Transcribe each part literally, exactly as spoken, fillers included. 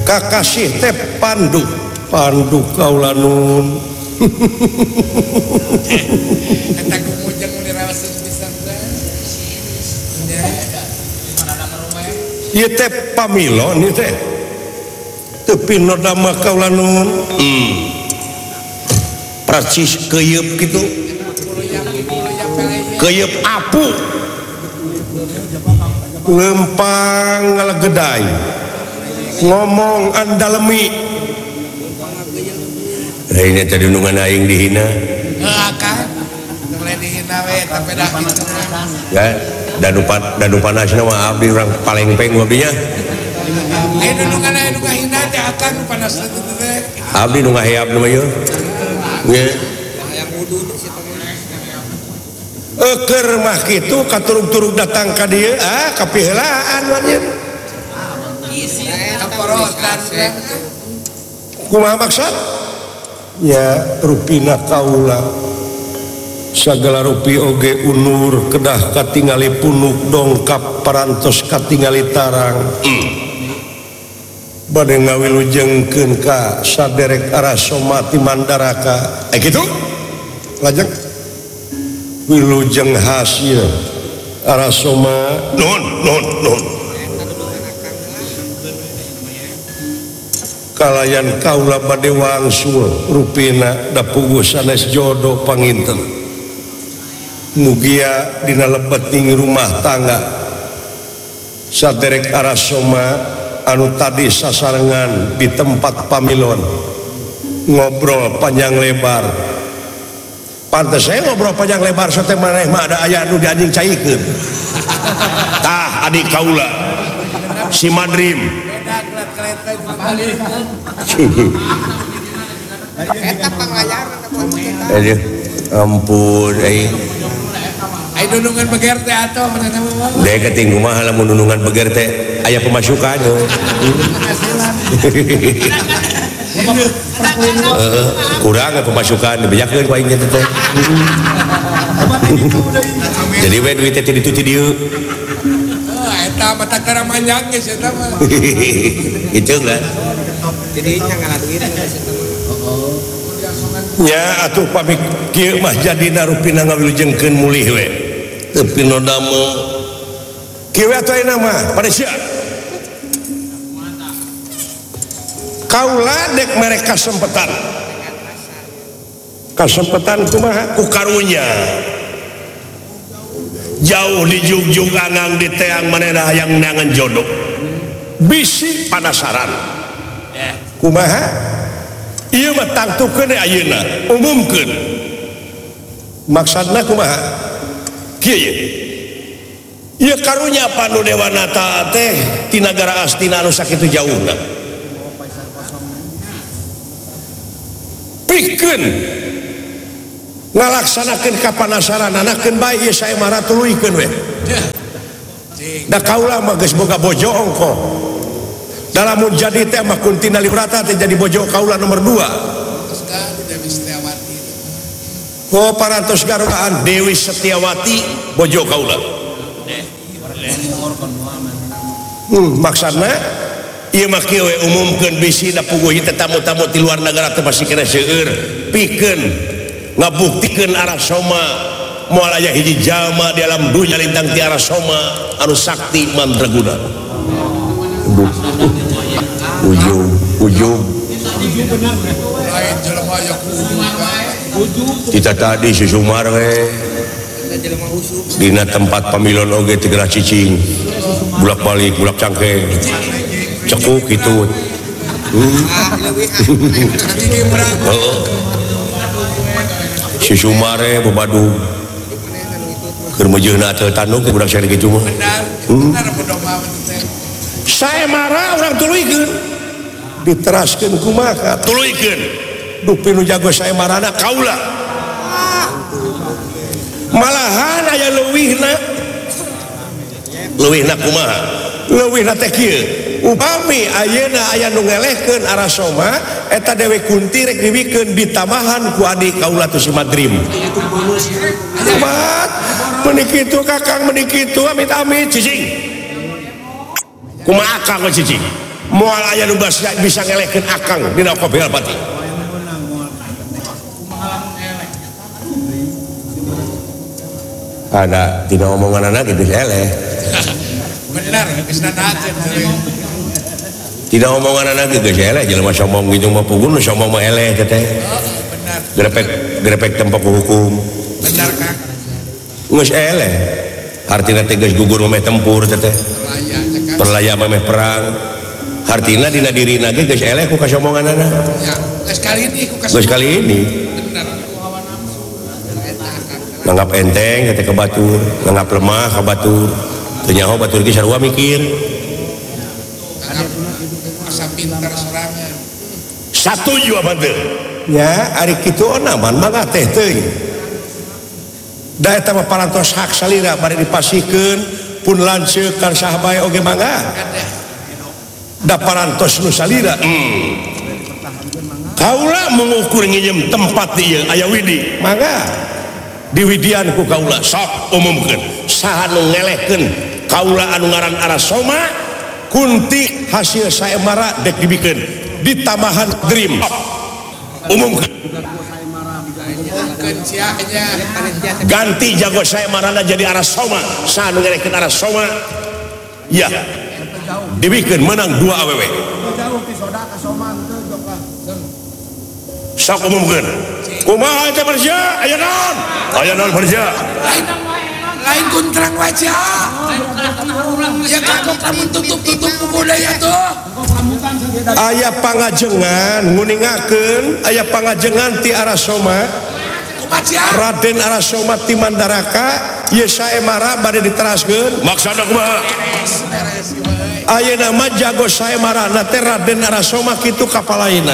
kakasih teh Pandu Pandu kaula nun eta kumujeng mun dirawaseun pisan teh ieu teh pamilon ieu teh teu pinodama kaula nun hmm percis keuyeub kitu keuyeub apu lempang ngalegedai ngomong andalemi ini tadi nungan aing dihina heeh kan mulai dihina we tapi dah kitu ya danu pan danu panasna mah abdi urang palengpeng abdinya ayeuna nungan aya nu ngahina teh akan panasna teh abdi nu ngaheap nu mah yeuh nya yang wudu situ eukeur mah kitu katurug-turug datang ka dieu ah kapiheulaan wanjeun kumaha maksud ya rupina kaula sagala rupi oge unur kedah katingali punuk dongkap parantos katingali tarang mm. bade ngawilujengkeun ka saderek arasoma ti mandaraka eh kitu lajeng wilujeng hasil arasoma non non non kalayan kaula bade wangsul rupina da puguh sanes jodoh panginten mugia dina lebeting rumah tangga saderek arasoma anu tadi sasarengan di tempat pamilon ngobrol panjang lebar pantes saya ngobrol panjang lebar sote maneh mah ada aya anu dianjing caikeun tah adik kaula si Madrim eta pangayaran aduh ampun ai ai nunungan beger teh atuh manehna mah deui keting kumaha lamun nunungan beger teh aya pemasukan heeh kurang pemasukan dibejakeun ku aing teh jadi we duit teh di tuti dieu eta mata kara manjang geus eta mah itu lah jadi nya ngaladuin geus eta mah nya atuh pamik kieu mah jadina rupina ngawilujengkeun mulih we teu pinodama kieu atuh ayeuna mah pada sia kaula dek mere kasempetan kasempetan kumaha ku karunya jauh di jugjug angang di teang manehna hayang neangan jodoh bisi penasaran kumaha ieu mah tangtukeun ayeuna umumkeun maksudna kumaha kieu ye ieu karunya panu dewanata teh ti nagara Astina anu sakitu jauhna pikeun ngalaksanakeun kapanasaran anakeun bae ieu sae mah tuluykeun we da kaula mah geus boga bojo ongko dalam jadi teh mah Kuntina Librata teh jadi bojo kaula nomor dua Dewi Setiawati oh parantos garugaan Dewi Setiawati bojo kaula hmm maksudna ieu mah kieu we umumkeun bisi da puguh ieu tamu-tamu ti luar negara teh masih kena seueur pikeun ngabuktikeun arasoma moal aya hiji jalma di alam dunya lintang ti arasoma anu sakti mandraguna ujung ujung lain jelema aya ujung kita tadi si Sumar we dina tempat pamilon oge teu geura cicing bulak balik bulak cangkeng cekuk kitu si Sumar we bebadu keur meujeunna teu tandung ke budak sare kitu mah benar berdoa teh sae marah urang tuluykeun diteraskeun kumaha tuluykeun dupi nu jago sae marana kaula malahan aya leuwihna leuwihna kumaha leuwihna teh kieu upami ayeuna aya nu ngelehkeun arasoma eta Dewi Kunti rek diwikeun ditamahan ku adik kaula tu si Madrim kumaha meuni kitu kakang meuni kitu amit-amit cicing kumaha akang cicing moal aya nu bisa ngelehkeun akang dina kopi pati ada tina omongan anak gitu eleh benar geus nanakeun tina omongan anak gitu eleh jelema sombong gitu mah pugun sombong mah eleh teh benar grepek grepek tempat hukum benar Kang geus eleh artina teh geus gugur meh tempur teh perlaya meh perang artina dina dirina ge geus eleh ku kasomonganana ya geus kali ini ku geus kali ini nganggap enteng kata ke batur nganggap lemah ke batur ternyaho batur ki sarua mikir masa pintar sorangan satuju abad nya ari kitu onaman mangga teh teuing da eta mah parantos hak salira bari dipasikeun pun lanceuk kan sahabae oge mangga da parantos nu salira hmm. Kaula mengukur nginjem tempat ieu aya widi mangga diwidian ku kaula sok umumkeun saha nu ngelehkeun kaula anu ngaran Arasoma kunti hasil saemara dek dibikeun ditambahan dream umumkeun ganti jago saemarana jadi Arasoma saha nu ngelehkeun Arasoma ya dibikeun menang dua awewe sok umumkeun kumaha teh Persya aya naon aya naon Persya lain lain kuntrang wajah ya kagok lamun tutup-tutup budaya tuh aya pangajengan nguningakeun aya pangajengan ti Arasoma Raden Arasoma ti Mandaraka ieu saemara bade diteraskeun maksana kumaha ayeuna mah jago saemarana teh Raden Arasoma kitu kapalaina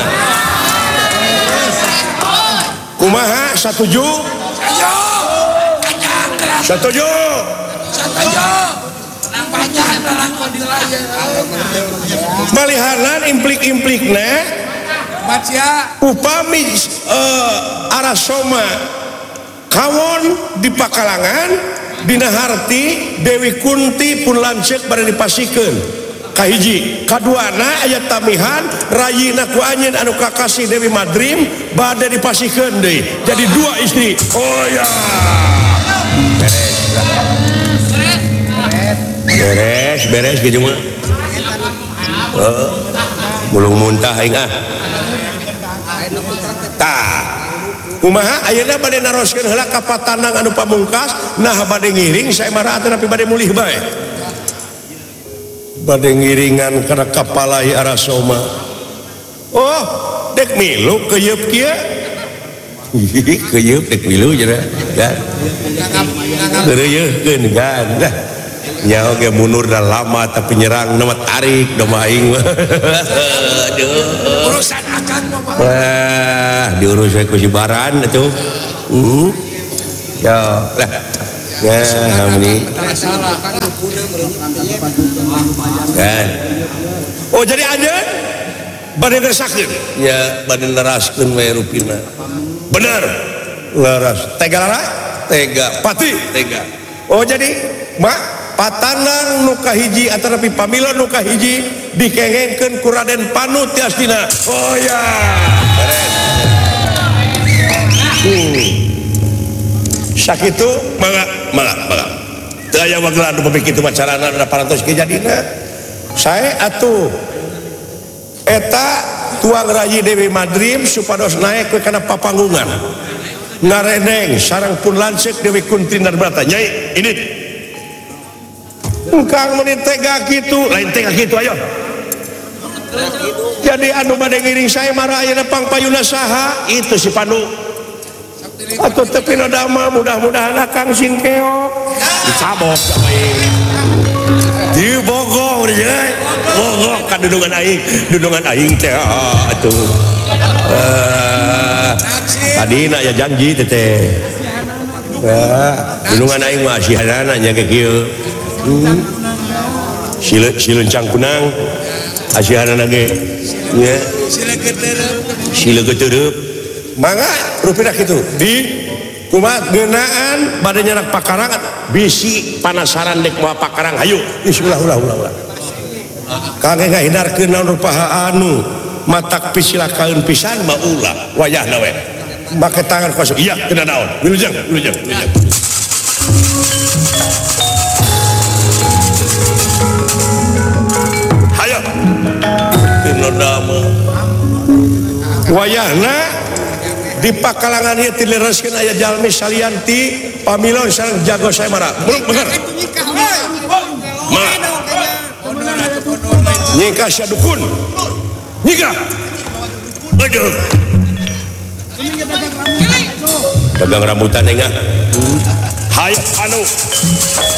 kumaha satuju satuju malihanan implik-implikna upami uh, Arasoma kawon di Pakalangan dina harti Dewi Kunti pun lanceuk bade dipasikeun kahiji kaduana aya tamihan rayina ku anjeun anu kakasih Dewi Madrim bade dipasikeun deui jadi dua istri oh ya beres beres gitu mah heeh mulung muntah aing ah tah kumaha ayeuna bade naroskeun heula ka patanang anu pamungkas nah bade ngiring saemara atuh tapi bade mulih bae bade ngiringan kana kapalai Arasoma oh dek milu keuyeub kieu keuyeub dek milu cenah kan geureuyeun kan nya oge munur da lama tapi nyerang nama tarik da aing aduh urusan akan wah diurus we ku si Baran atuh uh ya lah ya hamni kan oh jadi anjeun bade ngeresakeun ya bade neraskeun we rupina bener laras tega lara tega pati tega oh jadi mak patanang nu kahiji ataupun pamilon nu kahiji dikengengkeun ku Raden Panu ti astina oh ya hmm. sakitu mangga mangga mangga teu aya wagelan nu kitu macarana da parantos kejadina sae atuh eta tuang rayi Dewi Madrim supados naik ke kana papanggungan ngareneng sareng pun lanceuk Dewi Kunti Narbrata nyai ini engkang menit tega gitu lain tega gitu ayo jadi anu bade ngiring saya marah ayeuna pangpayuna saha itu si Pandu atuh teu pinodama mudah-mudahan akang singkeok dicabok sama ieu di bogor ya bogor ka dudungan aing dudungan aing teh atuh eh tadina ya janji teh teh dudungan aing mah sihanana nya ge kieu Hmm. Sile silencang kunang asihanana ge nya sile geutereup mangga rupina kitu di kumaha geunaan bade nyarak pakarangan bisi panasaran dek moal pakarang hayu bismillah ulah ulah ulah kangge ngahindarkeun naon rupaha anu matak pisilakaeun pisan mah ulah wayahna we make tangan kosong iya kena naon wilujeng wilujeng wilujeng hayo tino dama wayahna di pakalangan ieu dilereskeun aya jalmi salian ti pamilon sareng jago saemara belum bener ma nyika sadukun nyika aduh dagang rambutan enggak hayo anu